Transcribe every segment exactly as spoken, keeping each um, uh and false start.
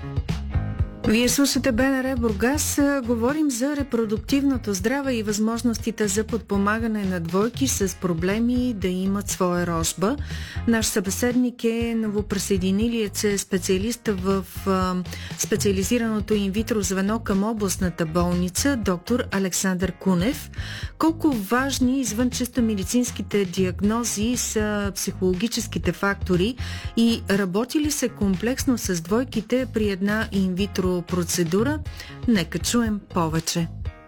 Вие слушате БНР Бургас. Говорим за репродуктивното здраве и възможностите за подпомагане на двойки с проблеми да имат своя рожба. Наш събеседник е новоприсъединилият се специалист в специализираното инвитро звено към областната болница, доктор Александър Кунев. Колко важни извън чисто медицинските диагнози са психологическите фактори и работи ли се комплексно с двойките при една инвитро процедура? Нека чуем повече.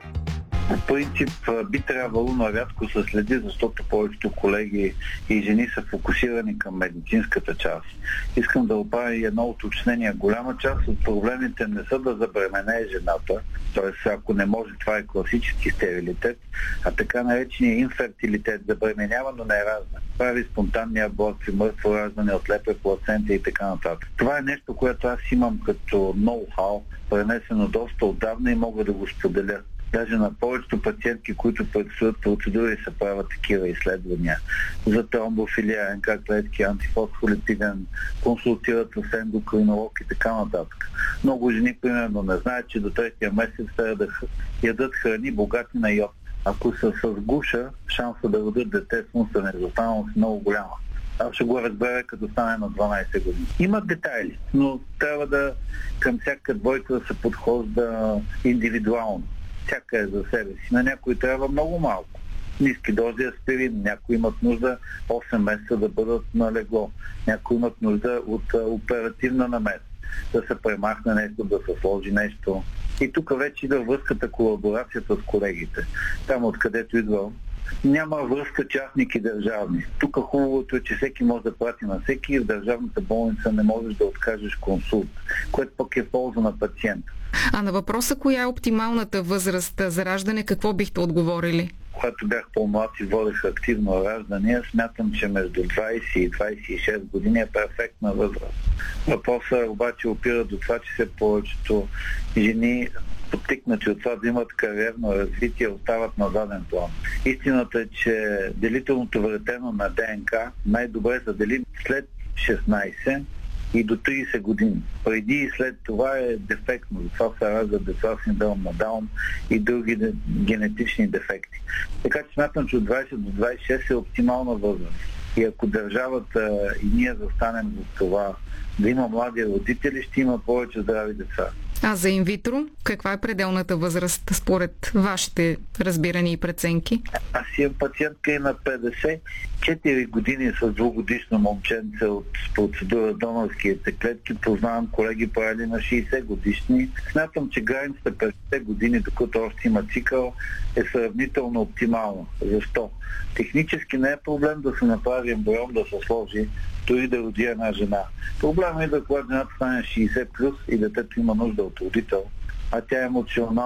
По принцип би трябвало, но рядко се следи, защото повечето колеги и жени са фокусирани към медицинската част. Искам да оправя и едно уточнение. Голяма част от проблемите не са да забременее жената, т.е. ако не може, това е класически стерилитет, а така наречения инфертилитет, забременява, но не е ражда. Прави спонтанни аборти, мъртво раждане, отлепе плацента и така нататък. Това е нещо, което аз имам като ноу-хау, пренесено доста отдавна и мога да го споделя. Даже на повечето пациентки, които предстоят процедури, се правят такива изследвания за тромбофилия, ен ка клетки, антифосфолипиден, консултират с ендокринолог и така нататък. Много жени, примерно, не знаят, че до третия месец трябва да ядат храни богати на йод. Ако са с гуша, шанса да родят дете с умствена изостаналост е много голяма. Аз ще го разбера, като стане на дванайсет години. Има детайли, но трябва да към всяка двойка да се подхожда индивидуално. Всяка е за себе си. На някой трябва много малко. Ниски дози аспирин. Някои имат нужда осем месеца да бъдат на легло. Някои имат нужда от а, оперативна намеса. Да се премахне нещо, да се сложи нещо. И тук вече идва връзката, колаборацията с колегите. Там, откъдето идва, няма връзка частник и държавни. Тук хубавото е, че всеки може да прати на всеки и в държавната болница не можеш да откажеш консулт, което пък е в полза на пациента. А на въпроса, коя е оптималната възраст за раждане, какво бихте отговорили? Когато бях по-млад и водех активно раждане, смятам, че между двайсет и двайсет и шест години е перфектна възраст. Въпросът обаче опира до това, че все повечето жени, подтикнати от това да имат кариерно развитие, остават на заден план. Истината е, че делителното вретено на Д Н К най-добре се дели след шестнайсет и до трийсет години. Преди и след това е дефектно. Затова се раждат деца с синдром на Даун и други генетични дефекти. Така че смятам, че от двайсет до двайсет и шест е оптимална възраст. И ако държавата и ние застанем за това да има млади родители, ще има повече здрави деца. А за инвитро, каква е пределната възраст според вашите разбирания и преценки? Аз имам пациентка и на петдесет и четири години с двугодишно момченце от процедура донорски яйцеклетки. Познавам колеги правили на шейсет годишни. Смятам, че границата петдесет години, докато още има цикъл, е сравнително оптимална. Защо? Технически не е проблем да се направи ембрион, да се сложи, дори да роди една жена. Проблемът е да когато жената стане шейсет плюс и детето има нужда от родител, а тя е емоционална